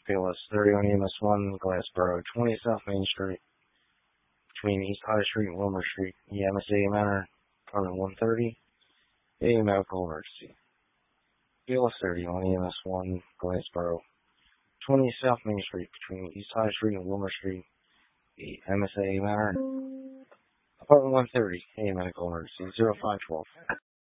PLS 31 EMS 1, Glassboro, 20 South Main Street, between East High Street and Wilmer Street, EMSA Manor, apartment 130, a medical emergency. PLS 31 EMS 1, Glassboro, 20 South Main Street, between East High Street and Wilmer Street, MSA Manor, apartment 130, a medical emergency, 0512.